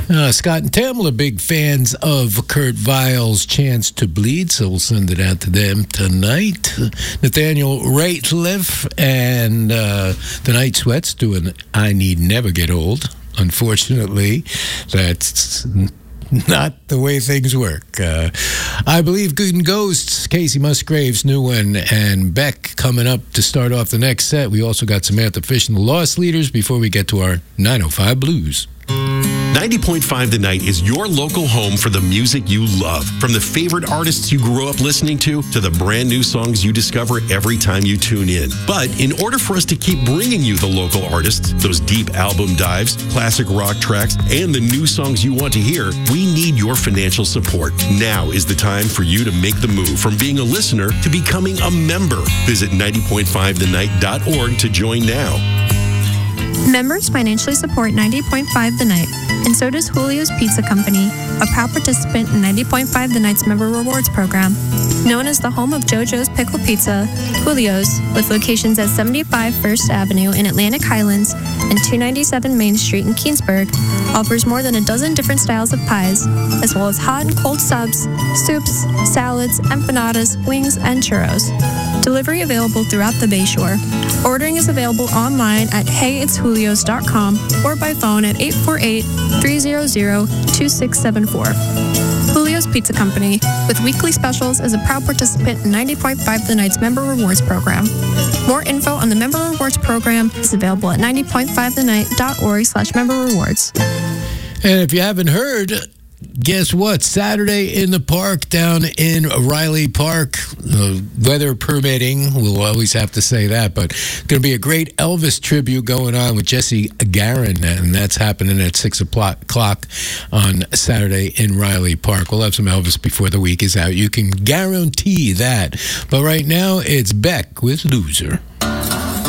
Scott and Tamla are big fans of Kurt Vile's Chance to Bleed, so we'll send it out to them tonight. Nathaniel Rateliff and the Night Sweats doing I Need Never Get Old. Unfortunately, that's not the way things work. I Believe Good in Ghosts, Casey Musgrave's new one, and Beck coming up to start off the next set. We also got Samantha Fish and the Lost Leaders before we get to our 905 Blues. 90.5 The Night is your local home for the music you love. From the favorite artists you grew up listening to the brand new songs you discover every time you tune in. But in order for us to keep bringing you the local artists, those deep album dives, classic rock tracks, and the new songs you want to hear, we need your financial support. Now is the time for you to make the move from being a listener to becoming a member. Visit 90.5thenight.org to join now. Members financially support 90.5 The Night, and so does Julio's Pizza Company, a proud participant in 90.5 The Night's Member Rewards Program. Known as the home of JoJo's Pickle Pizza, Julio's, with locations at 75 First Avenue in Atlantic Highlands and 297 Main Street in Keansburg, offers more than a dozen different styles of pies, as well as hot and cold subs, soups, salads, empanadas, wings, and churros. Delivery available throughout the Bayshore. Ordering is available online at heyitsjulios.com or by phone at 848-300-2674. Julio's Pizza Company, with weekly specials, is a proud participant in 90.5 The Night's Member Rewards Program. More info on the Member Rewards Program is available at 90.5thenight.org/member rewards. And if you haven't heard, guess what? Saturday in the park down in Riley Park, weather permitting, we'll always have to say that, but going to be a great Elvis tribute going on with Jesse Garin, and that's happening at 6 o'clock on Saturday in Riley Park. We'll have some Elvis before the week is out. You can guarantee that. But right now, it's Beck with Loser.